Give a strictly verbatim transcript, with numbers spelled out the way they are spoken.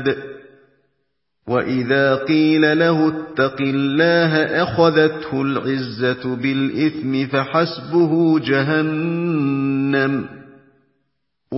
عَنَدٍ وَإِذَا قِيلَ لَهُ اتَّقِ اللَّهَ أَخَذَتْهُ الْعِزَّةُ بِالْإِثْمِ فَحَسْبُهُ جَهَنَّمُ